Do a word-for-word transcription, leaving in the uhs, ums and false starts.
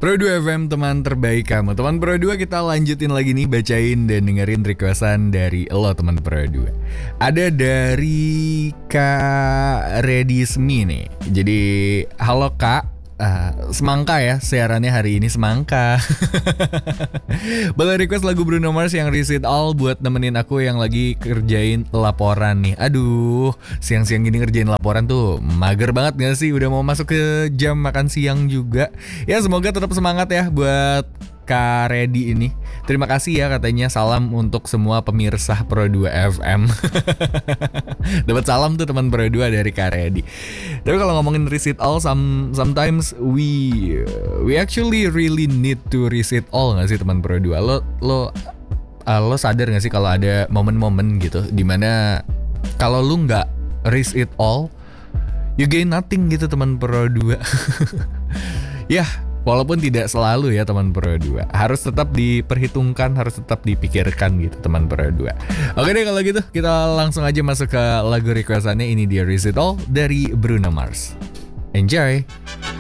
Pro dua F M, teman terbaik kamu. Teman Pro dua, kita lanjutin lagi nih bacain dan dengerin requestan dari lo teman Pro dua. Ada dari Kak Redismi nih. Jadi halo Kak, Uh, semangka ya siarannya hari ini, semangka. Boleh request lagu Bruno Mars yang Risk It All buat nemenin aku yang lagi kerjain laporan nih. Aduh, siang-siang gini ngerjain laporan tuh mager banget gak sih? Udah mau masuk ke jam makan siang juga. Ya semoga tetap semangat ya buat Kak Redi ini. Terima kasih ya katanya, salam untuk semua pemirsa Pro dua F M. Dapat salam tuh teman Pro dua dari Kak Redi. Tapi kalau ngomongin Risk It All, some, sometimes we we actually really need to risk it all gak sih teman Pro dua? Lo lo uh, lo sadar gak sih kalau ada momen-momen gitu dimana kalau lu nggak risk it all, you gain nothing gitu teman Pro dua. Ya, walaupun tidak selalu ya teman Pro dua. Harus tetap diperhitungkan, harus tetap dipikirkan gitu teman Pro dua. Oke deh kalau gitu, kita langsung aja masuk ke lagu requestannya. Ini dia Risk It All dari Bruno Mars. Enjoy.